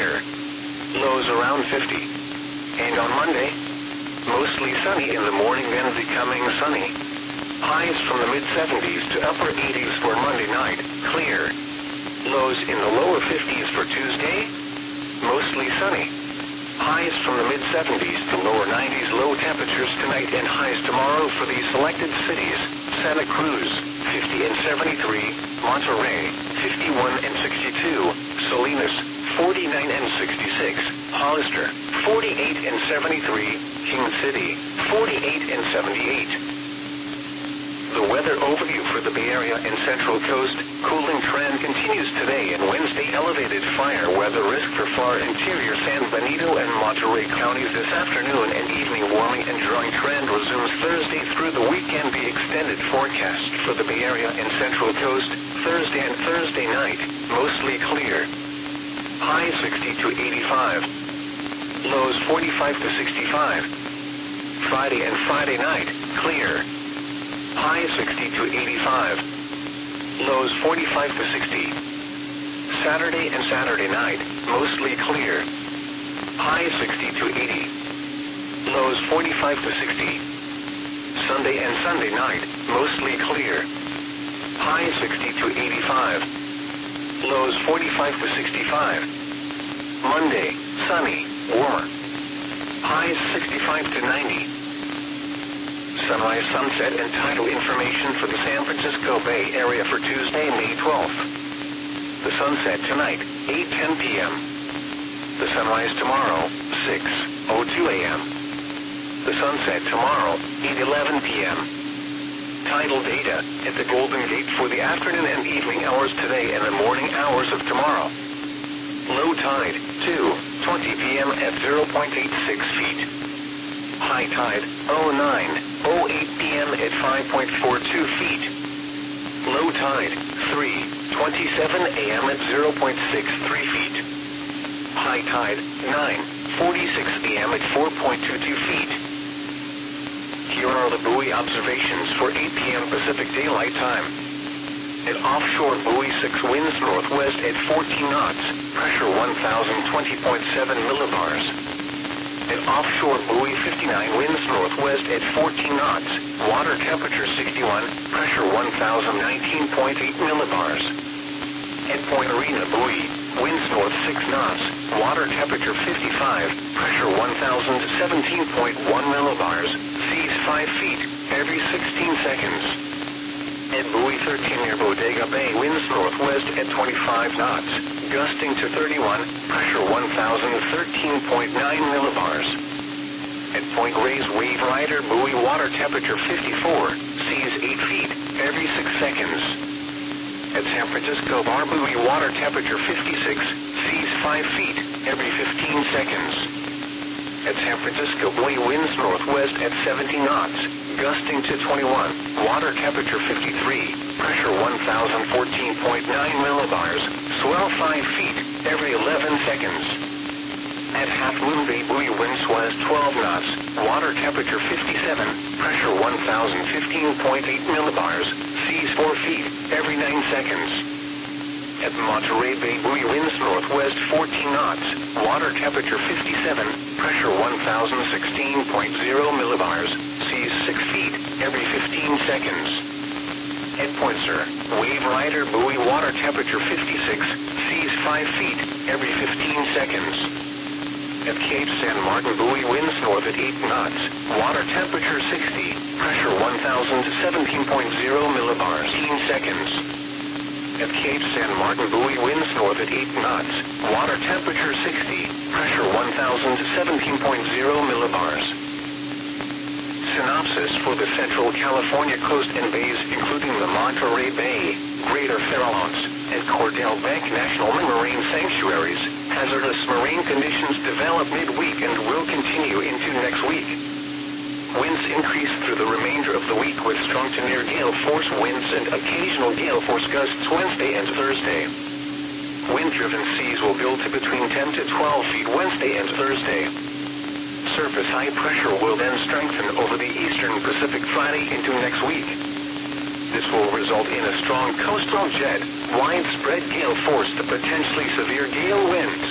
clear. Lows around 50. And on Monday, mostly sunny in the morning then becoming sunny. Highs from the mid-70s to upper 80s for Monday night, clear. Lows in the lower 50s for Tuesday, mostly sunny. Highs from the mid-70s to lower 90s, low temperatures tonight and highs tomorrow for these selected cities: Santa Cruz, 50 and 73, Monterey, 51 and 62, Salinas, 49 and 66, Hollister, 48 and 73, King City, 48 and 78. The weather overview for the Bay Area and Central Coast. Cooling trend continues today and Wednesday. Elevated fire weather risk for far interior San Benito and Monterey counties this afternoon and evening. Warming and drying trend resumes Thursday through the weekend. The extended forecast for the Bay Area and Central Coast. Thursday and Thursday night, mostly clear. High 60 to 85. Lows 45 to 65. Friday and Friday night, clear. High 60 to 85. Lows 45 to 60. Saturday and Saturday night, mostly clear. High 60 to 80. Lows 45 to 60. Sunday and Sunday night, mostly clear. High 60 to 85. Lows 45 to 65. Monday, sunny, warmer. Highs 65 to 90. Sunrise, sunset, and tidal information for the San Francisco Bay Area for Tuesday, May 12th. The sunset tonight, 8:10 p.m. The sunrise tomorrow, 6:02 a.m. The sunset tomorrow, 8:11 p.m. Tidal data at the Golden Gate for the afternoon and evening hours today and the morning hours of tomorrow. Low tide, 2:20 p.m. at 0.86 feet. High tide, 09:08 p.m. at 5.42 feet. Low tide, 3:27 a.m. at 0.63 feet. High tide, 9:46 p.m. at 4.22 feet. Here are the buoy observations for 8 p.m. Pacific Daylight Time. At offshore buoy 6 winds northwest at 14 knots, pressure 1020.7 millibars. At offshore buoy 59 winds northwest at 14 knots, water temperature 61, pressure 1019.8 millibars. At Point Arena buoy, winds north 6 knots, water temperature 55, pressure 1017.1 millibars, seas 5 feet, every 16 seconds. At buoy 13 near Bodega Bay, winds northwest at 25 knots, gusting to 31, pressure 1013.9 millibars. At Point Reyes Wave Rider buoy, water temperature 54, seas 8 feet, every 6 seconds. At San Francisco Bar buoy, water temperature 56, seas 5 feet, every 15 seconds. At San Francisco buoy, winds northwest at 70 knots, gusting to 21, water temperature 53, pressure 1014.9 millibars, swell 5 feet, every 11 seconds. At Half Moon Bay buoy, winds west 12 knots, water temperature 57, pressure 1015.8 millibars, seas 4 feet, every 9 seconds. At Monterey Bay buoy, winds northwest 14 knots, water temperature 57, pressure 1016.0 millibars, seas 6 feet, every 15 seconds. At Point Sur, Wave Rider buoy, water temperature 56, seas 5 feet, every 15 seconds. At Cape San Martin buoy, winds north at 8 knots, water temperature 60, pressure 1017.0 millibars, 15 seconds. At Cape San Martin buoy, winds north at 8 knots, water temperature 60, pressure 1017.0 millibars. Synopsis for the Central California coast and bays, including the Monterey Bay, Greater Farallones, and Cordell Bank National Marine Sanctuaries. Hazardous marine conditions develop midweek and will continue into next week. Winds increase through the remainder of the week with strong to near gale force winds and occasional gale force gusts Wednesday and Thursday. Wind-driven seas will build to between 10 to 12 feet Wednesday and Thursday. Surface high pressure will then strengthen over the eastern Pacific Friday into next week. This will result in a strong coastal jet, widespread gale force to potentially severe gale wind.